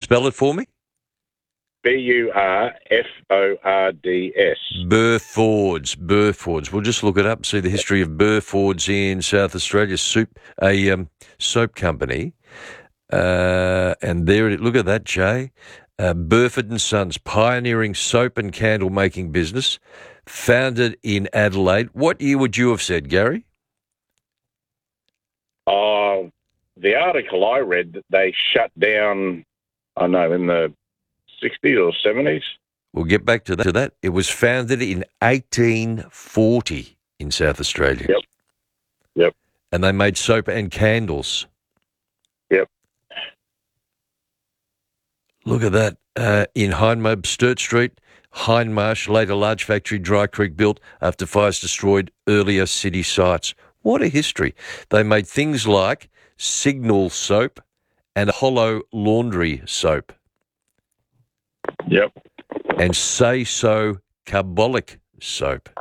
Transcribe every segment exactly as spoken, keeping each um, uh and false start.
Spell it for me. B U R F O R D S. Burfords, Burfords. We'll just look it up, see the history of Burfords in South Australia, soup, a um, soap company. Uh, and there it is. Look at that, Jay. Uh, Burford and Sons, pioneering soap and candle making business, founded in Adelaide. What year would you have said, Gary? Oh, uh, the article I read that they shut down, I know, in the sixties or seventies. We'll get back to that. to that. It was founded in eighteen forty in South Australia. Yep. Yep. And they made soap and candles. Yep. Look at that. Uh, in Hindmarsh, Sturt Street, Hindmarsh, later large factory, Dry Creek built after fires destroyed earlier city sites. What a history. They made things like Signal soap and Hollow laundry soap. Yep. And Say So carbolic soap.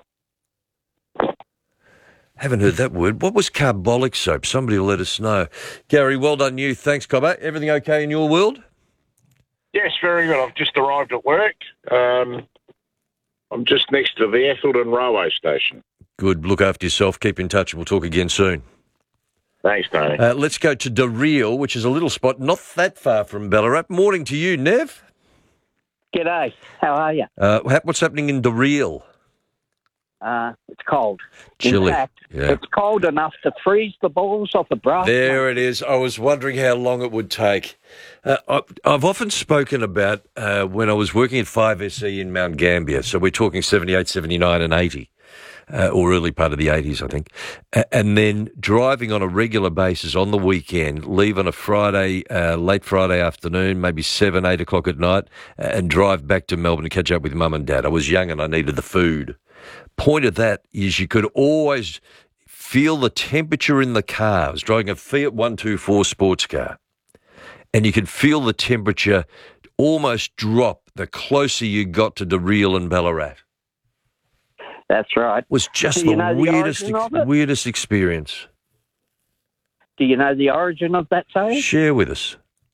Haven't heard that word. What was carbolic soap? Somebody will let us know. Gary, well done you. Thanks, Cobber. Everything okay in your world? Yes, very good. I've just arrived at work. Um, I'm just next to the Ethelton railway station. Good. Look after yourself. Keep in touch. We'll talk again soon. Thanks, Tony. Uh, let's go to Dareal, which is a little spot not that far from Ballarat. Morning to you, Nev. G'day. How are you? Uh, what's happening in Dareal? Uh, it's cold. Chilly. In fact, yeah. It's cold enough to freeze the balls off a brass. There it is. I was wondering how long it would take. Uh, I, I've often spoken about uh, when I was working at five S E in Mount Gambier, so we're talking seventy-eight, seventy-nine and eighty, uh, or early part of the eighties, I think, uh, and then driving on a regular basis on the weekend, leave on a Friday, uh, late Friday afternoon, maybe seven, eight o'clock at night, uh, and drive back to Melbourne to catch up with Mum and Dad. I was young and I needed the food. Point of that is you could always feel the temperature in the car. I was driving a Fiat one twenty-four sports car, and you could feel the temperature almost drop the closer you got to Dareal and Ballarat. That's right. It was just Do the you know the weirdest, origin of it? weirdest experience. Do you know the origin of that saying? Share with us.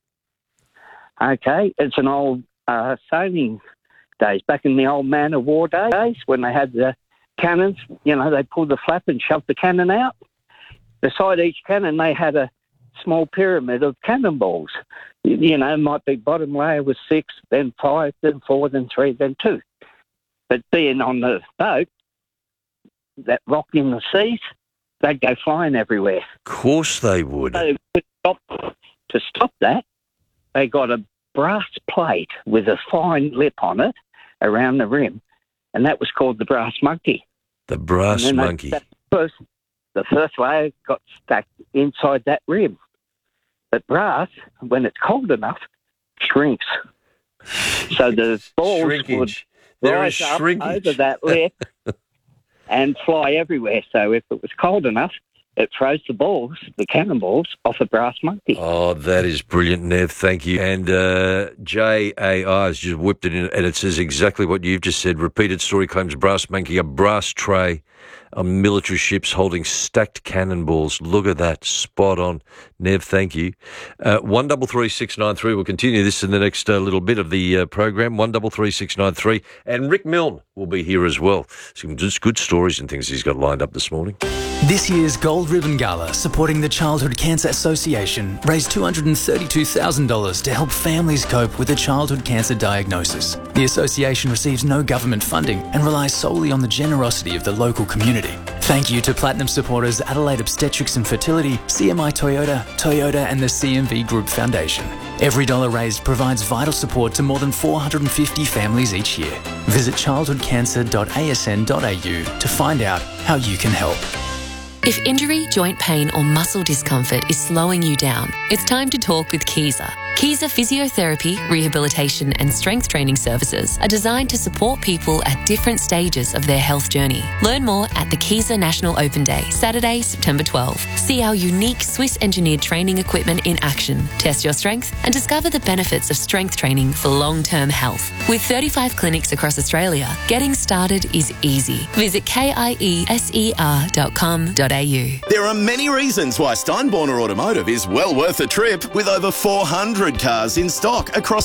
Okay, it's an old uh, sailing days, back in the old man of war days when they had the cannons. You know, they pulled the flap and shoved the cannon out. Beside each cannon, they had a small pyramid of cannonballs. You, you know, might be bottom layer was six, then five, then four, then three, then two. But being on the boat that rocked in the seas, they'd go flying everywhere. Of course they would. So to stop, to stop that, they got a brass plate with a fine lip on it around the rim, and that was called the brass monkey. The brass and then monkey. That, that first, the first layer got stuck inside that rim. But brass, when it's cold enough, shrinks. So the balls Shrinkage. would There rise is up shrinkage. over that lip and fly everywhere. So if it was cold enough, it throws the balls, the cannonballs, off a brass monkey. Oh, that is brilliant, Nev. Thank you. And uh, J A I has just whipped it in, and it says exactly what you've just said. Repeated story claims brass monkey, a brass tray on military ships holding stacked cannonballs. Look at that. Spot on. Nev, thank you. Uh, one double three six nine three. We'll continue this in the next uh, little bit of the uh, program. One double three six nine three. And Rick Milne will be here as well. Some just good stories and things he's got lined up this morning. This year's Gold Ribbon Gala, supporting the Childhood Cancer Association, raised two hundred thirty-two thousand dollars to help families cope with a childhood cancer diagnosis. The association receives no government funding and relies solely on the generosity of the local community. Thank you to Platinum supporters Adelaide Obstetrics and Fertility, C M I Toyota, Toyota and the C M V Group Foundation. Every dollar raised provides vital support to more than four hundred fifty families each year. Visit childhood cancer dot a s n dot a u to find out how you can help. If injury, joint pain or muscle discomfort is slowing you down, it's time to talk with Kiesa. Kiesa Physiotherapy, Rehabilitation and Strength Training Services are designed to support people at different stages of their health journey. Learn more at the Kiesa National Open Day, Saturday, September twelfth. See our unique Swiss-engineered training equipment in action, test your strength and discover the benefits of strength training for long-term health. With thirty-five clinics across Australia, getting started is easy. Visit kieser dot com dot a u. There are many reasons why Steinborner Automotive is well worth a trip with over four hundred cars in stock across